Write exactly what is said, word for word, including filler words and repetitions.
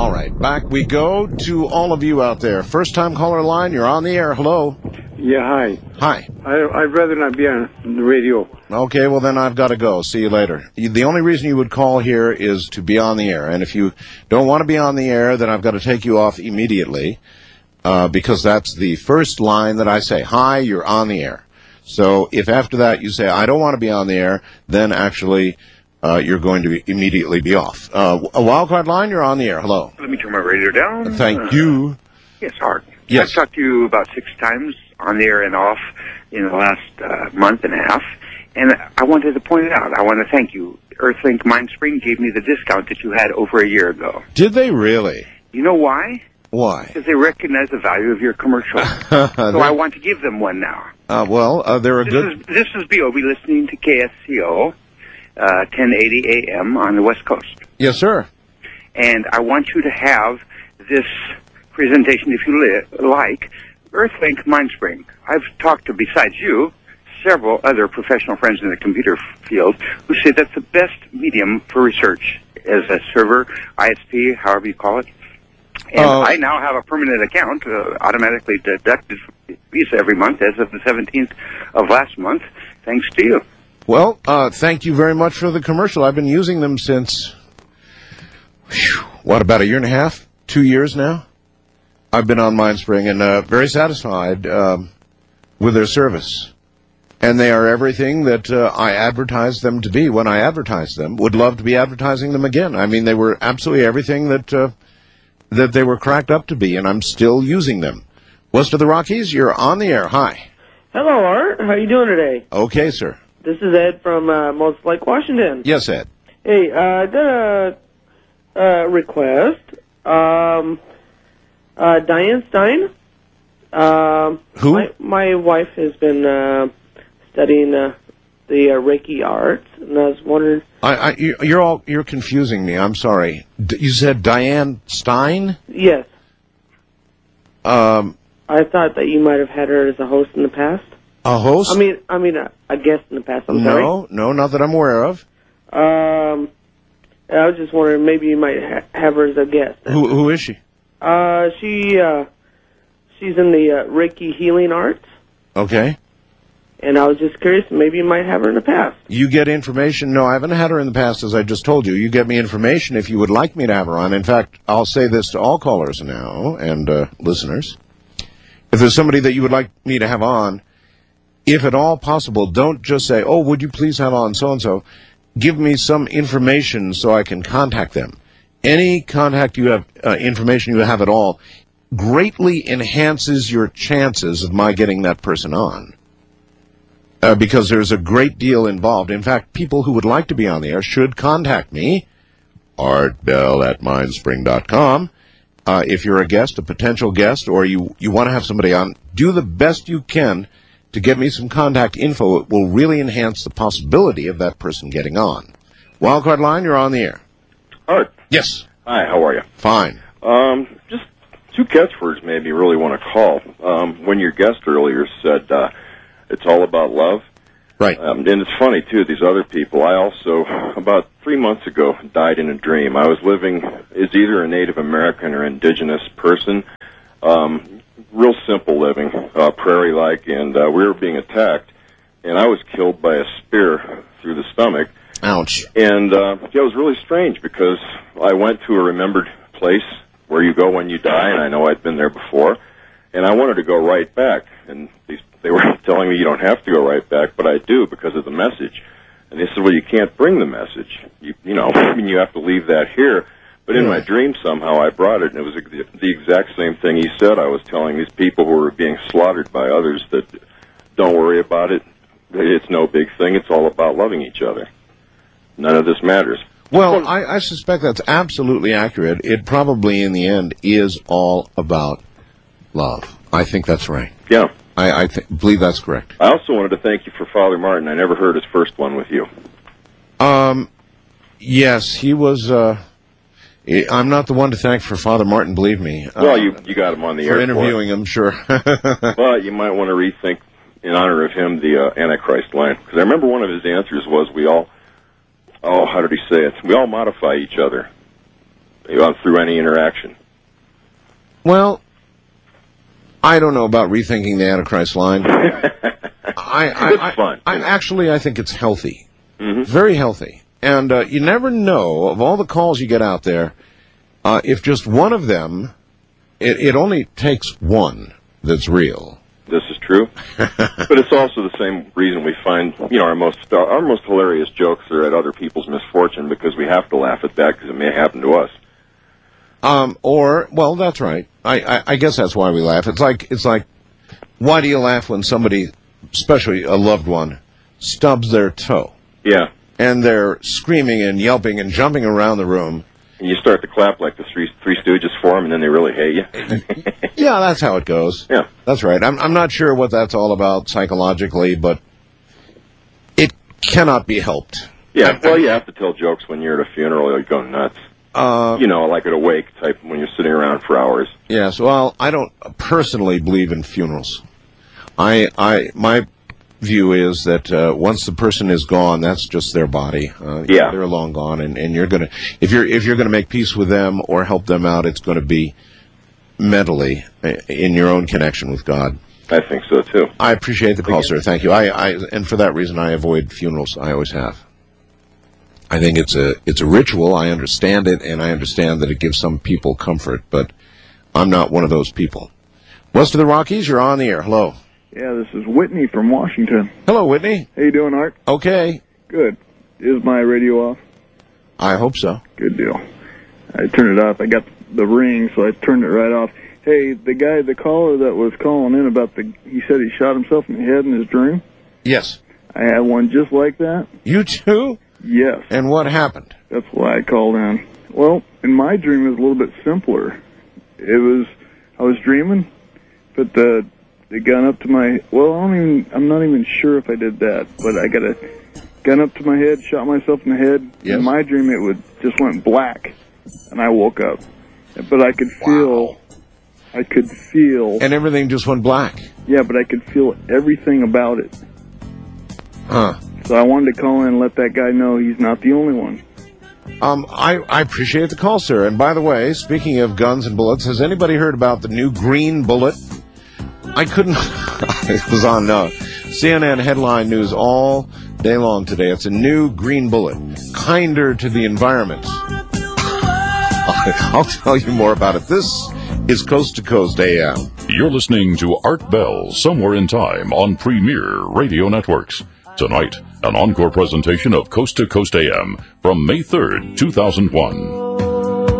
All right, back we go to all of you out there. First-time caller line, you're on the air. Hello. Yeah, hi. Hi. I, I'd rather not be on the radio. Okay, well, then I've got to go. See you later. The only reason you would call here is to be on the air. And if you don't want to be on the air, then I've got to take you off immediately uh, because that's the first line that I say. Hi, you're on the air. So if after that you say, I don't want to be on the air, then actually uh, you're going to immediately be off. Uh, a wildcard line, you're on the air. Hello. Let me turn my radio down. Thank you. Uh, yes, Art. Yes. I've talked to you about six times on the air and off in the last uh, month and a half, and I wanted to point it out. I want to thank you. Earthlink Mindspring gave me the discount that you had over a year ago. Did they really? You know why? Why? Because they recognize the value of your commercial. So I want to give them one now. Uh, well, uh, they're a this good... Is, this is B O B listening to K S C O, uh, ten eighty A M on the West Coast. Yes, sir. And I want you to have this presentation, if you li- like, Earthlink Mindspring. I've talked to, besides you, several other professional friends in the computer field who say that's the best medium for research as a server, I S P, however you call it. And uh, I now have a permanent account uh, automatically deducted from Visa every month as of the seventeenth of last month, thanks to you. Well, uh, thank you very much for the commercial. I've been using them since, whew, what, about a year and a half? Two years now? I've been on Mindspring and uh, very satisfied um, with their service. And they are everything that uh, I advertised them to be when I advertised them. Would love to be advertising them again. I mean, they were absolutely everything that uh, that they were cracked up to be, and I'm still using them. West of the Rockies, you're on the air. Hi. Hello, Art. How you doing today? Okay, sir. This is Ed from uh, Moses Lake, Washington. Yes, Ed. Hey, uh, I got a, a request. Um, uh, Diane Stein. Um, Who? My, my wife has been uh, studying uh, the uh, Reiki arts, and I was wondering. I, I, you're all you're confusing me. I'm sorry. D- you said Diane Stein? Yes. Um, I thought that you might have had her as a host in the past. A host? I mean, I mean, a, a guest in the past. I'm no, sorry. No, no, not that I'm aware of. Um, I was just wondering, maybe you might ha- have her as a guest. Who, who is she? Uh, she, uh, she's in the uh, Reiki healing arts. Okay. And I was just curious, maybe you might have her in the past. You get information. No, I haven't had her in the past, as I just told you. You get me information if you would like me to have her on. In fact, I'll say this to all callers now and uh, listeners. If there's somebody that you would like me to have on, if at all possible, don't just say, oh, would you please have on so-and-so. Give me some information so I can contact them. Any contact you have, uh, information you have at all, greatly enhances your chances of my getting that person on. Uh, because there's a great deal involved. In fact, people who would like to be on the air should contact me, art bell at mindspring dot com. Uh, if you're a guest, a potential guest, or you, you want to have somebody on, do the best you can to get me some contact info. It will really enhance the possibility of that person getting on. Wildcard line, you're on the air. Art. Yes. Hi, how are you? Fine. Um, just two catchwords maybe you really want to call. Um, when your guest earlier said uh, it's all about love. Right. Um, and it's funny, too, these other people. I also, about three months ago, died in a dream. I was living as either a Native American or indigenous person. Um, real simple living, uh, prairie-like, and uh, we were being attacked. And I was killed by a spear through the stomach. Ouch. And uh, yeah, it was really strange because I went to a remembered place where you go when you die, and I know I'd been there before. And I wanted to go right back. And these they were telling me you don't have to go right back, but I do because of the message. And they said, well, you can't bring the message. You, you know, I mean, you have to leave that here. But in my dream, somehow, I brought it, and it was the exact same thing he said. I was telling these people who were being slaughtered by others that don't worry about it. It's no big thing. It's all about loving each other. None of this matters. Well, I, I suspect that's absolutely accurate. It probably, in the end, is all about love. I think that's right. Yeah. I, I th- believe that's correct. I also wanted to thank you for Father Martin. I never heard his first one with you. Um, yes, he was... Uh, I'm not the one to thank for Father Martin, believe me. Well, uh, you you got him on the for air. For interviewing him, sure. But you might want to rethink, in honor of him, the uh, Antichrist line. Because I remember one of his answers was, we all... Oh, how did he say it? We all modify each other. uh, through any interaction. Well, I don't know about rethinking the Antichrist line. I, I, It's I, fun. I, actually, I think it's healthy. Mm-hmm. Very healthy. And uh, you never know, of all the calls you get out there, uh, if just one of them, it, it only takes one that's real. This is true, but it's also the same reason we find, you know, our most our most hilarious jokes are at other people's misfortune, because we have to laugh at that because it may happen to us. Um, or, well, that's right. I, I, I guess that's why we laugh. It's like, it's like, why do you laugh when somebody, especially a loved one, stubs their toe? Yeah. And they're screaming and yelping and jumping around the room. And you start to clap like the Three Three Stooges for them, and then they really hate you. Yeah, that's how it goes. Yeah. That's right. I'm, I'm not sure what that's all about psychologically, but it cannot be helped. Yeah, well, you have to tell jokes when you're at a funeral. You go nuts. Uh, you know, like at a wake type when you're sitting around for hours. Yes, well, I don't personally believe in funerals. I, I, my view is that uh, once the person is gone, that's just their body. Uh, Yeah. they're long gone, and, and you're gonna if you're if you're gonna make peace with them or help them out, it's going to be mentally uh, in your own connection with God. I think so too. I appreciate the call, sir. Thank you. I, I and for that reason, I avoid funerals. I always have. I think it's a it's a ritual. I understand it, and I understand that it gives some people comfort, but I'm not one of those people. West of the Rockies, you're on the air. Hello. Yeah, this is Whitney from Washington. Hello, Whitney. How you doing, Art? Okay. Good. Is my radio off? I hope so. Good deal. I turned it off. I got the ring, so I turned it right off. Hey, the guy, the caller that was calling in about the, he said he shot himself in the head in his dream. Yes. I had one just like that. You too? Yes. And what happened? That's why I called in. Well, in my dream, it was a little bit simpler. It was, I was dreaming, put the the gun up to my, well, I don't even, I'm not even sure if I did that, but I got a gun up to my head, shot myself in the head. Yes. In my dream, it would just went black, and I woke up. But I could feel, Wow. I could feel, And everything just went black. yeah, but I could feel everything about it. Huh. So I wanted to call in and let that guy know he's not the only one. Um, I, I appreciate the call, sir. And by the way, speaking of guns and bullets, has anybody heard about the new green bullet? I couldn't. It was on uh, C N N headline news all day long today. It's a new green bullet, kinder to the environment. I'll tell you more about it. This is Coast to Coast A M. You're listening to Art Bell, Somewhere in Time, on Premier Radio Networks. Tonight, an encore presentation of Coast to Coast A M from May third, two thousand one.